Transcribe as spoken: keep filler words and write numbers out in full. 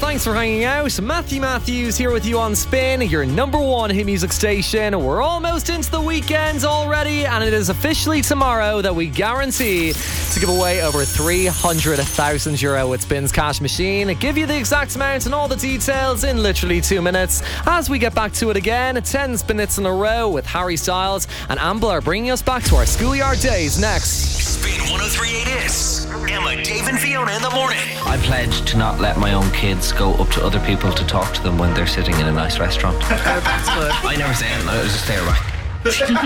thanks for hanging out. Matthew Matthews here with you on Spin, your number one hit music station. We're almost into the weekend already, and it is officially tomorrow that we guarantee to give away over three hundred thousand euro with Spin's cash machine. Give you the exact amount and all the details in literally two minutes. As we get back to it again, ten spin hits in a row with Harry Styles and Amble are bringing us back to our schoolyard days next. Spin one oh three point eight is Emma, Dave and Fiona in the morning. I pledge to not let my own kids go up to other people to talk to them when they're sitting in a nice restaurant. That's good. I never say anything, I was just there, right?